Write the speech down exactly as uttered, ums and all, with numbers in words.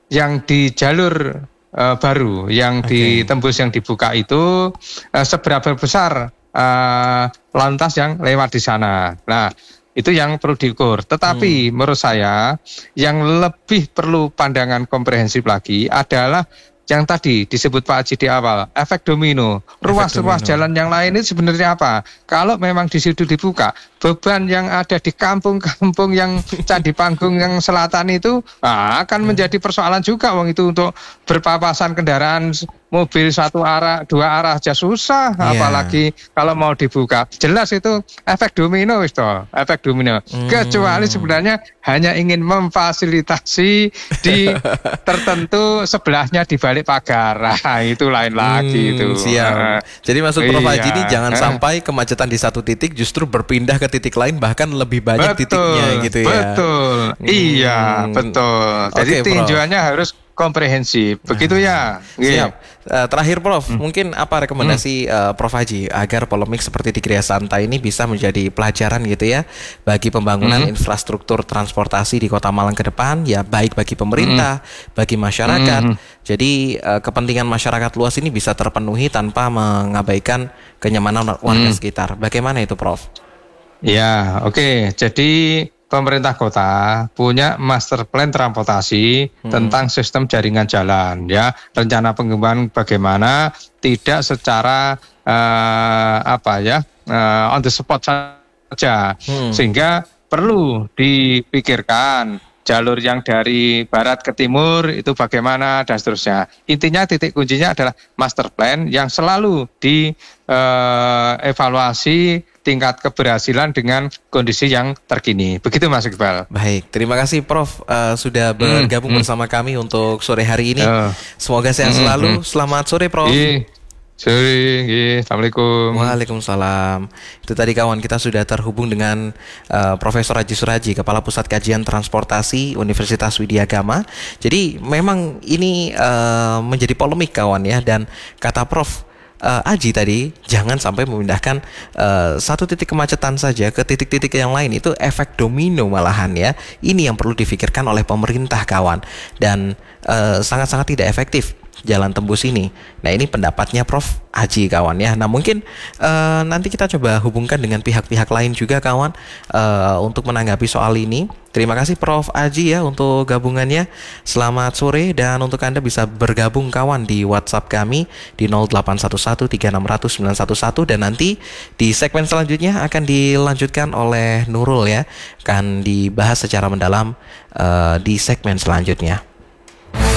yang di jalur uh, baru, yang Oke. ditembus yang dibuka itu uh, seberapa besar uh, lantas yang lewat di sana. Nah, itu yang perlu diukur. Tetapi Hmm. menurut saya yang lebih perlu pandangan komprehensif lagi adalah yang tadi disebut Pak Haji di awal, efek domino. Ruas-ruas domino. jalan yang lain itu sebenarnya apa? Kalau memang di situ dibuka, beban yang ada di kampung-kampung yang Candi Panggung yang selatan itu ah, akan menjadi persoalan juga, wong itu untuk berpapasan kendaraan mobil satu arah, dua arah aja susah, Iya. apalagi kalau mau dibuka. Jelas itu efek domino wis toh, efek domino. Hmm. Kecuali sebenarnya hanya ingin memfasilitasi di tertentu sebelahnya di balik pagar. Nah, itu lain lagi itu. Hmm, siap. Uh, Jadi maksud Prof iya. Haji ini jangan Uh, sampai kemacetan di satu titik justru berpindah ke titik lain, bahkan lebih banyak betul, titiknya gitu ya. Betul, Hmm. iya, betul. Jadi Oke, Prof. tinjauannya harus komprehensif, begitu ya. Siap. Uh, terakhir Prof, Hmm. mungkin apa rekomendasi uh, Prof Haji agar polemik seperti di Gria Santai ini bisa menjadi pelajaran gitu ya bagi pembangunan Hmm. infrastruktur transportasi di Kota Malang ke depan, ya baik bagi pemerintah, bagi masyarakat. Hmm. Jadi uh, kepentingan masyarakat luas ini bisa terpenuhi tanpa mengabaikan kenyamanan warga Hmm. sekitar. Bagaimana itu Prof? Ya, oke. Okay. Jadi pemerintah kota punya master plan transportasi hmm. tentang sistem jaringan jalan, ya. Rencana pengembangan bagaimana tidak secara uh, apa ya uh, on the spot saja, hmm. sehingga perlu dipikirkan jalur yang dari barat ke timur itu bagaimana dan seterusnya. Intinya titik kuncinya adalah master plan yang selalu dievaluasi tingkat keberhasilan dengan kondisi yang terkini. Begitu Mas Iqbal. Baik, terima kasih Prof uh, sudah bergabung hmm, bersama hmm. kami untuk sore hari ini. Uh, Semoga sehat hmm, selalu. Hmm. Selamat sore Prof. Iyi. Sore, iya. Assalamualaikum. Waalaikumsalam. Itu tadi kawan, kita sudah terhubung dengan uh, Profesor Haji Suraji, Kepala Pusat Kajian Transportasi Universitas Widyagama. Jadi memang ini uh, menjadi polemik kawan ya, dan kata Prof Uh, Aji tadi, jangan sampai memindahkan uh, satu titik kemacetan saja ke titik-titik yang lain. Itu efek domino malahan ya. Ini yang perlu difikirkan oleh pemerintah kawan. Dan uh, sangat-sangat tidak efektif jalan tembus ini. Nah ini pendapatnya Prof Haji kawan ya. Nah mungkin uh, nanti kita coba hubungkan dengan pihak-pihak lain juga kawan uh, untuk menanggapi soal ini. Terima kasih Prof Haji ya untuk gabungannya. Selamat sore, dan untuk Anda bisa bergabung kawan di WhatsApp kami di nol delapan satu satu tiga enam nol nol sembilan satu satu, dan nanti di segmen selanjutnya akan dilanjutkan oleh Nurul ya. Akan dibahas secara mendalam uh, di segmen selanjutnya.